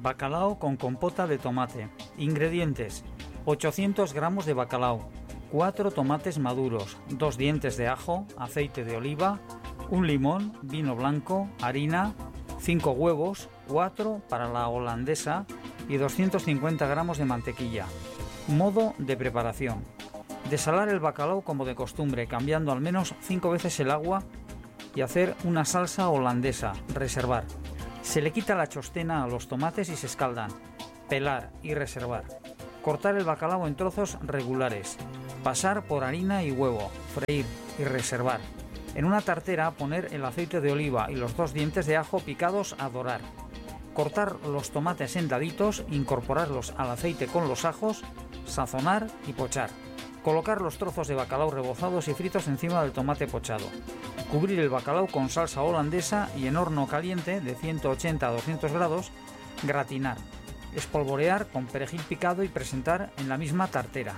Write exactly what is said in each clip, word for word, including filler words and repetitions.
Bacalao con compota de tomate. Ingredientes: ochocientos gramos de bacalao, cuatro tomates maduros, dos dientes de ajo, aceite de oliva, un limón, vino blanco, harina, cinco huevos, cuatro para la holandesa y doscientos cincuenta gramos de mantequilla. Modo de preparación: desalar el bacalao como de costumbre, cambiando al menos cinco veces el agua y hacer una salsa holandesa. Reservar. Se le quita la chostena a los tomates y se escaldan. Pelar y reservar. Cortar el bacalao en trozos regulares. Pasar por harina y huevo. Freír y reservar. En una tartera poner el aceite de oliva y los dos dientes de ajo picados a dorar. Cortar los tomates en daditos, incorporarlos al aceite con los ajos, sazonar y pochar. Colocar los trozos de bacalao rebozados y fritos encima del tomate pochado. Cubrir el bacalao con salsa holandesa y en horno caliente de ciento ochenta a doscientos grados, gratinar. Espolvorear con perejil picado y presentar en la misma tartera.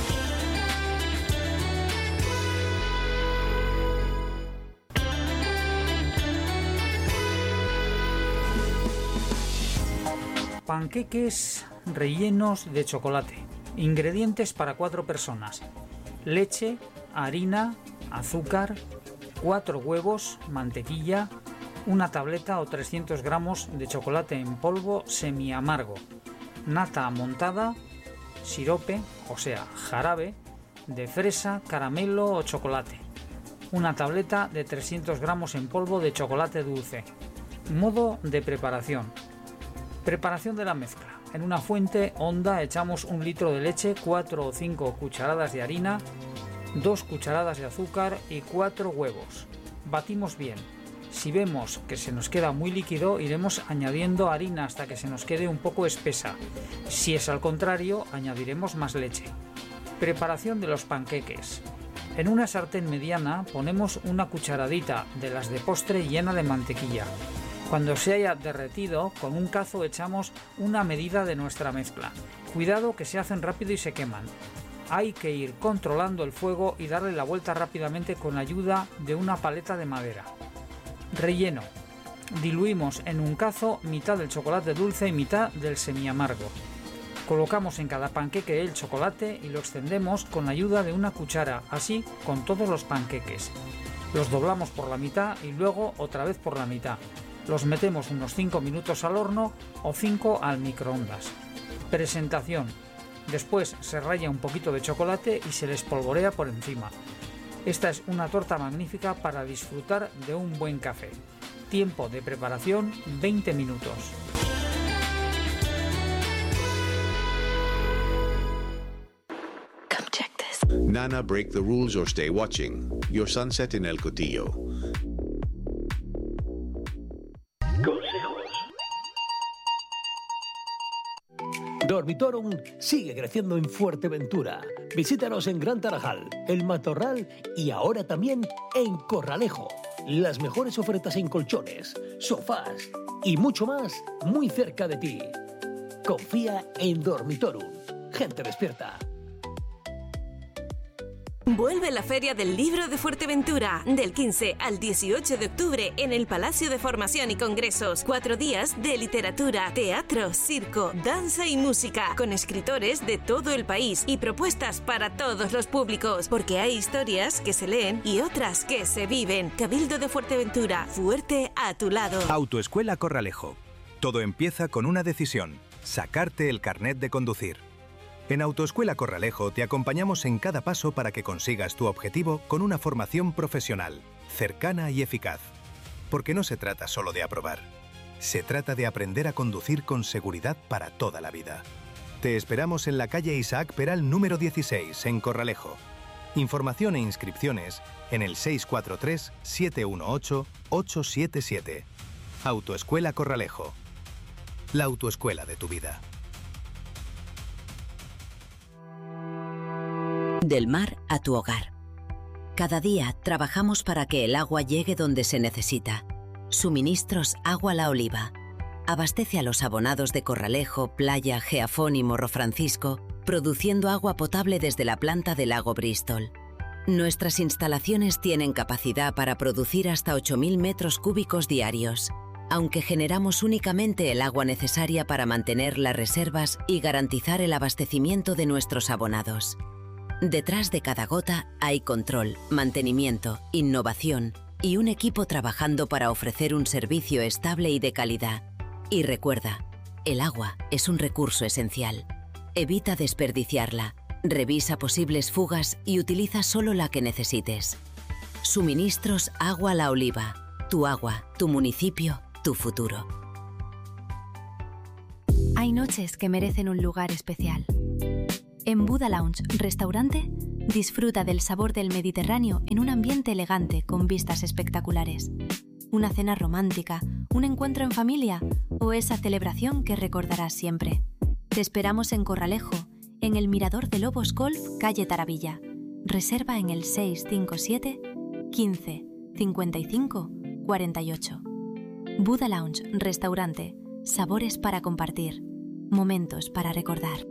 Panqueques rellenos de chocolate. Ingredientes para cuatro personas: leche, harina, azúcar, cuatro huevos, mantequilla, una tableta o trescientos gramos de chocolate en polvo semiamargo, nata montada, sirope, o sea, jarabe, de fresa, caramelo o chocolate, una tableta de trescientos gramos en polvo de chocolate dulce. Modo de preparación: preparación de la mezcla. En una fuente honda echamos un litro de leche, cuatro o cinco cucharadas de harina, dos cucharadas de azúcar y cuatro huevos. Batimos bien. Si vemos que se nos queda muy líquido, iremos añadiendo harina hasta que se nos quede un poco espesa. Si es al contrario, añadiremos más leche. Preparación de los panqueques. En una sartén mediana ponemos una cucharadita de las de postre llena de mantequilla. Cuando se haya derretido, con un cazo echamos una medida de nuestra mezcla. Cuidado que se hacen rápido y se queman. Hay que ir controlando el fuego y darle la vuelta rápidamente con ayuda de una paleta de madera. Relleno. Diluimos en un cazo mitad del chocolate dulce y mitad del semiamargo. Colocamos en cada panqueque el chocolate y lo extendemos con ayuda de una cuchara, así con todos los panqueques. Los doblamos por la mitad y luego otra vez por la mitad. Los metemos unos cinco minutos al horno o cinco al microondas. Presentación. Después se raya un poquito de chocolate y se le espolvorea por encima. Esta es una torta magnífica para disfrutar de un buen café. Tiempo de preparación: veinte minutos. Come check this. Nana, break the rules or stay watching. Your sunset in El Cotillo. Dormitorum sigue creciendo en Fuerteventura. Visítanos en Gran Tarajal, El Matorral y ahora también en Corralejo. Las mejores ofertas en colchones, sofás y mucho más muy cerca de ti. Confía en Dormitorum. Gente despierta. Vuelve la Feria del Libro de Fuerteventura, del quince al dieciocho de octubre en el Palacio de Formación y Congresos. Cuatro días de literatura, teatro, circo, danza y música, con escritores de todo el país y propuestas para todos los públicos, porque hay historias que se leen y otras que se viven. Cabildo de Fuerteventura, fuerte a tu lado. Autoescuela Corralejo. Todo empieza con una decisión: sacarte el carnet de conducir. En Autoescuela Corralejo te acompañamos en cada paso para que consigas tu objetivo con una formación profesional, cercana y eficaz. Porque no se trata solo de aprobar. Se trata de aprender a conducir con seguridad para toda la vida. Te esperamos en la calle Isaac Peral número dieciséis, en Corralejo. Información e inscripciones en el seis cuatro tres, siete uno ocho, ocho siete siete. Autoescuela Corralejo. La autoescuela de tu vida. Del mar a tu hogar. Cada día trabajamos para que el agua llegue donde se necesita. Suministros Agua La Oliva. Abastece a los abonados de Corralejo, Playa, Geafón y Morro Francisco, produciendo agua potable desde la planta del lago Bristol. Nuestras instalaciones tienen capacidad para producir hasta ocho mil metros cúbicos diarios. aunque generamos únicamente el agua necesaria para mantener las reservas y garantizar el abastecimiento de nuestros abonados. Detrás de cada gota hay control, mantenimiento, innovación y un equipo trabajando para ofrecer un servicio estable y de calidad. Y recuerda, el agua es un recurso esencial. Evita desperdiciarla, revisa posibles fugas y utiliza solo la que necesites. Suministros Agua La Oliva. Tu agua, tu municipio, tu futuro. Hay noches que merecen un lugar especial. En Buda Lounge, restaurante, disfruta del sabor del Mediterráneo en un ambiente elegante con vistas espectaculares. Una cena romántica, un encuentro en familia o esa celebración que recordarás siempre. Te esperamos en Corralejo, en el Mirador de Lobos Golf, calle Taravilla. Reserva en el seis cinco siete, quince, cincuenta y cinco, cuarenta y ocho. Buda Lounge, restaurante. Sabores para compartir. Momentos para recordar.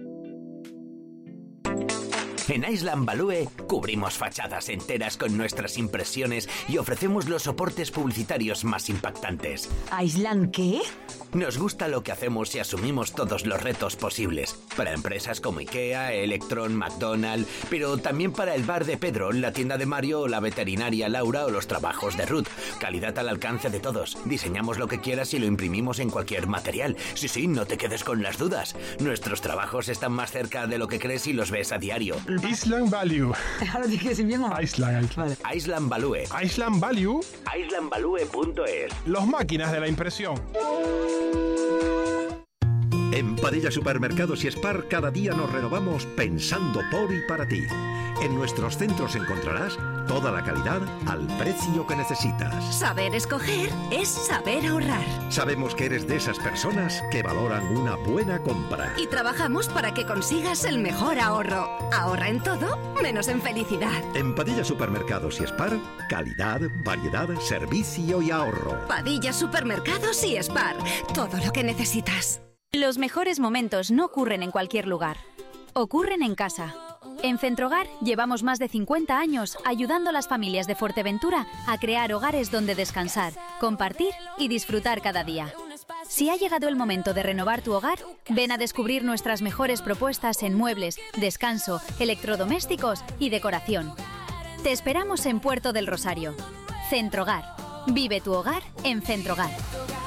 En Island Value cubrimos fachadas enteras con nuestras impresiones y ofrecemos los soportes publicitarios más impactantes. ¿Island qué? Nos gusta lo que hacemos y asumimos todos los retos posibles. Para empresas como IKEA, Electron, McDonald's, pero también para el bar de Pedro, la tienda de Mario o la veterinaria Laura o los trabajos de Ruth. Calidad al alcance de todos. Diseñamos lo que quieras y lo imprimimos en cualquier material. Sí, sí, no te quedes con las dudas. Nuestros trabajos están más cerca de lo que crees y los ves a diario. Island Value. Ahora dije si bien o mal. Island. Vale. Island Value. Island Value. island value punto es. Los máquinas de la impresión. En Padilla Supermercados y Spar cada día nos renovamos pensando por y para ti. En nuestros centros encontrarás toda la calidad al precio que necesitas. Saber escoger es saber ahorrar. Sabemos que eres de esas personas que valoran una buena compra. Y trabajamos para que consigas el mejor ahorro. Ahorra en todo, menos en felicidad. En Padilla Supermercados y Spar, calidad, variedad, servicio y ahorro. Padilla Supermercados y Spar, todo lo que necesitas. Los mejores momentos no ocurren en cualquier lugar. Ocurren en casa. En Centrogar llevamos más de cincuenta años ayudando a las familias de Fuerteventura a crear hogares donde descansar, compartir y disfrutar cada día. Si ha llegado el momento de renovar tu hogar, ven a descubrir nuestras mejores propuestas en muebles, descanso, electrodomésticos y decoración. Te esperamos en Puerto del Rosario. Centrogar. Vive tu hogar en Centrogar.